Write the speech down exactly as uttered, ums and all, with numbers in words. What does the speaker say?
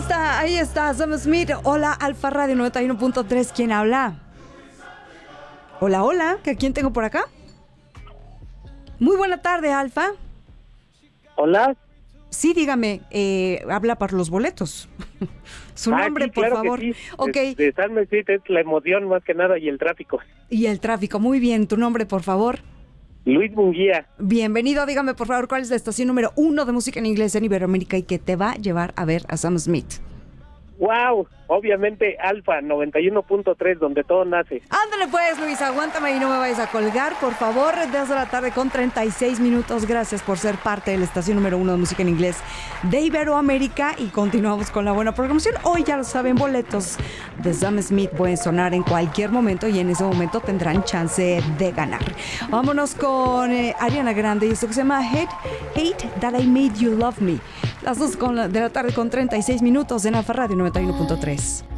está, ahí está, Sam Smith. Hola, Alfa Radio noventa y uno punto tres. ¿Quién habla? Hola, hola. ¿A quién tengo por acá? Muy buena tarde, Alfa. Hola. Sí, dígame, eh, habla para los boletos. Su ah, nombre, sí, por claro favor. Que sí. Ok. De, de Sam Smith es la emoción más que nada y el tráfico. Y el tráfico, muy bien. Tu nombre, por favor. Luis Munguía. Bienvenido, dígame por favor cuál es la estación número uno de música en inglés en Iberoamérica y que te va a llevar a ver a Sam Smith. Wow, obviamente Alfa noventa y uno punto tres, donde todo nace. Ándale pues, Luis, aguántame y no me vayas a colgar, por favor. Desde la tarde con treinta y seis minutos. Gracias por ser parte de la estación número uno de música en inglés de Iberoamérica y continuamos con la buena programación. Hoy ya lo saben, boletos de Sam Smith pueden sonar en cualquier momento y en ese momento tendrán chance de ganar. Vámonos con eh, Ariana Grande y esto que se llama Hate, Hate That I Made You Love Me. Las dos con la, de la tarde con treinta y seis minutos en Alfa Radio noventa y uno punto tres.